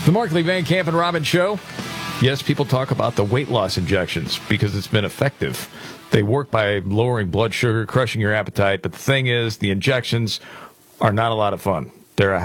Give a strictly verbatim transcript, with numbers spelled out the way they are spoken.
The Markley, Van Camp, and Robin Show. Yes, people talk about the weight loss injections because it's been effective. They work by lowering blood sugar, crushing your appetite. But the thing is, the injections are not a lot of fun. They're a